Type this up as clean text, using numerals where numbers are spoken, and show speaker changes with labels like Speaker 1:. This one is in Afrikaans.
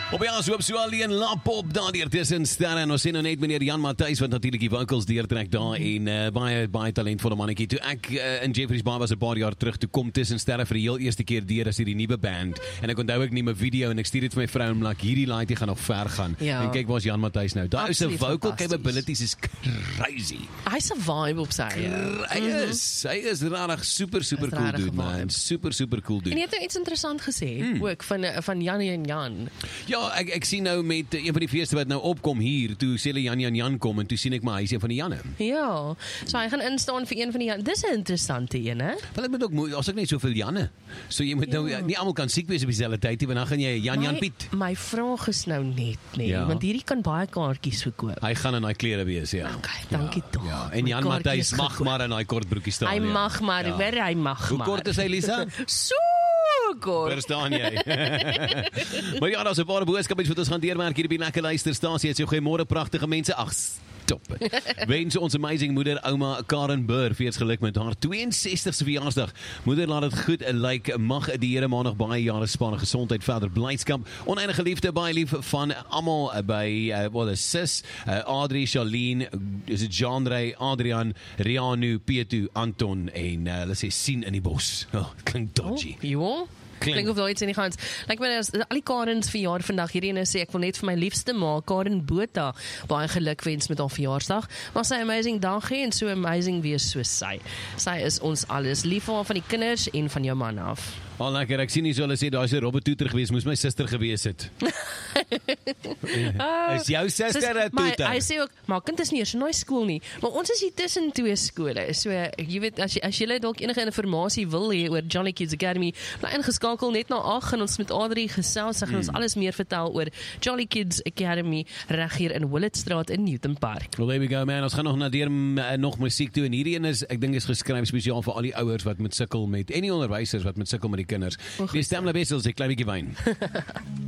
Speaker 1: Op ja, so op so alleen lapop daar deur tussen sterre en ons sien nou net meneer Jan Matthys wat natuurlik die vocals deurtrek daar en baie talentvolle mannetjie. Toe ek in Jeffreys Bar was 'n paar jaar terug, toe kom tussen sterre vir die heel eerste keer deur as hierdie nuwe band en ek onthou ek neem 'n video en ek stuur dit vir my vrou en like hierdie laaitie gaan nog ver gaan.
Speaker 2: Ja.
Speaker 1: En kyk waar's Jan Matthys nou. Daai se vocal
Speaker 2: fantasties.
Speaker 1: capabilities is crazy.
Speaker 2: Hy's 'n vibe op sy eie.
Speaker 1: Hy is regtig super cool
Speaker 2: regtig
Speaker 1: dude man.
Speaker 2: vibe.
Speaker 1: Super cool
Speaker 2: En
Speaker 1: dude.
Speaker 2: jy het nou iets interessant gesê, ook van Janie en Jan.
Speaker 1: Ja, ek sien nou met een van die feeste wat nou opkom hier, toe sê hulle Jan kom en toe sien ek maar hy is een van die Janne.
Speaker 2: Ja, so hy gaan instaan vir een van die Jan. Dis 'n interessante een, hè?
Speaker 1: Wel ek moet ook as ek net soveel Janne. So jy moet nou nie almal kan siek wees op dieselfde tyd nie, want dan gaan jy Jan Piet.
Speaker 2: My vraag is nou net,
Speaker 1: Ja.
Speaker 2: want hierdie kan baie kaartjies verkoop.
Speaker 1: Hy gaan in daai klere wees, ja.
Speaker 2: Okay, dankie tog.
Speaker 1: Ja, en
Speaker 2: My
Speaker 1: Jan
Speaker 2: kaartjie
Speaker 1: Matthys
Speaker 2: is
Speaker 1: mag
Speaker 2: gekoop.
Speaker 1: maar in daai kort broekie staan.
Speaker 2: Hy
Speaker 1: ja.
Speaker 2: mag maar,
Speaker 1: Ja.
Speaker 2: hoor, hy mag
Speaker 1: Hoe
Speaker 2: maar.
Speaker 1: kort is hy, Lisa?
Speaker 2: So kort.
Speaker 1: Verstaan jy? Maar ja, daar's 'n paar boodskappe wat ons gaan deurwerk hier op die Lekker Luisterstasie. Het jy goeiemôre pragtige mense. Ag, stop. Wens ons amazing moeder ouma Karen Burr fees geluk met haar 62ste verjaarsdag. Moeder, laat dit goed lyk. Mag die Here maar nog baie jare spaar, gesondheid, verder blydskap, oneindige liefde, baie lief van almal by sis, Adri, Charlene, is dit Jean-Ray, Adrian, Rianu, Pietu, Anton en hulle sê sien in die bos. Klink dodgy.
Speaker 2: Ja. Klink of daar iets in die gans. Like my, al die Karens verjaar vandag, hierdie ene sê, ek wil net vir my liefste ma, Karen Botha, baie geluk wens met haar verjaarsdag. Maar sy amazing dag hê en so amazing wees soos sy. Sy is ons alles. Lief vir haar van die kinders en van jou man af.
Speaker 1: Al lekker, ek sien nie so hulle sê, daar is 'n Robert Toeter gewees, moes my suster gewees het. Is jou suster 'n
Speaker 2: Maar
Speaker 1: toeter?
Speaker 2: hy sê ook, maar kind is nie eers in daai skool nie. Maar ons is hier tussen twee skole. So jy weet, as jy dalk enige informasie wil hê oor Jolly Kids Academy, bly ingeskakel net na 8 en ons met Adri gesels, sy gaan ons alles meer vertel oor Jolly Kids Academy reg hier in Willettstraat in Newton Park.
Speaker 1: Well, there we go man, ons gaan nog na nog musiek toe en hierdie een is, ek dink is geskryf spesiaal vir al die ouers wat met sukkel met, en die onderwysers wat met sukkel met die kinders. Die stemle wissels, 'n klein bietjie wyn.